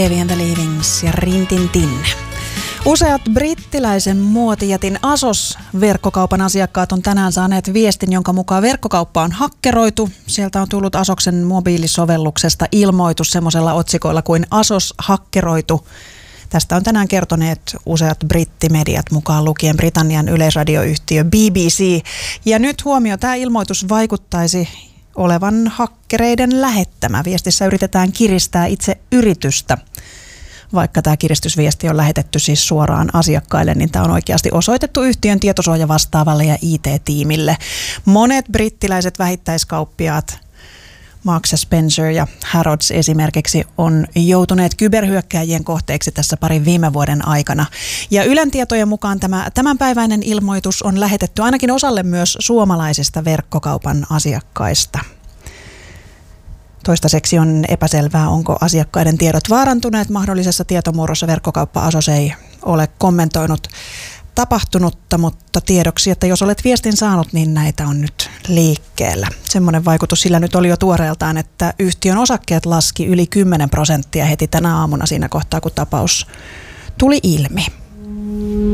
Evi and the Leavings ja Rintintin. Useat brittiläisen muotijätin ASOS-verkkokaupan asiakkaat on tänään saaneet viestin, jonka mukaan verkkokauppa on hakkeroitu. Sieltä on tullut ASOSen mobiilisovelluksesta ilmoitus semmoisella otsikoilla kuin ASOS hakkeroitu. Tästä on tänään kertoneet useat brittimediat, mukaan lukien Britannian yleisradioyhtiö BBC. Ja nyt huomio, tämä ilmoitus vaikuttaisi olevan hakkereiden lähettämä. Viestissä yritetään kiristää itse yritystä. Vaikka tämä kiristysviesti on lähetetty siis suoraan asiakkaille, niin tämä on oikeasti osoitettu yhtiön tietosuojavastaavalle ja IT-tiimille. Monet brittiläiset vähittäiskauppiaat, Marks & Spencer ja Harrods esimerkiksi, on joutuneet kyberhyökkääjien kohteeksi tässä parin viime vuoden aikana. Ja Ylen tietojen mukaan tämänpäiväinen ilmoitus on lähetetty ainakin osalle myös suomalaisista verkkokaupan asiakkaista. Toistaiseksi on epäselvää, onko asiakkaiden tiedot vaarantuneet mahdollisessa tietomurrossa. Verkkokauppa ASOS ei ole kommentoinut tapahtunutta, mutta tiedoksi, että jos olet viestin saanut, niin näitä on nyt liikkeellä. Semmoinen vaikutus sillä nyt oli jo tuoreeltaan, että yhtiön osakkeet laski yli 10% heti tänä aamuna siinä kohtaa, kun tapaus tuli ilmi.